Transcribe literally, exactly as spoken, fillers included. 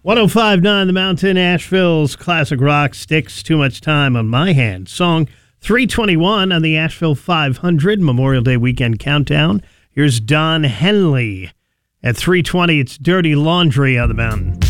one oh five point nine The Mountain, Asheville's classic rock, Sticks Too Much Time on My Hands. Song three twenty-one on the Asheville five hundred Memorial Day Weekend Countdown. Here's Don Henley. At three twenty, it's Dirty Laundry on the Mountain.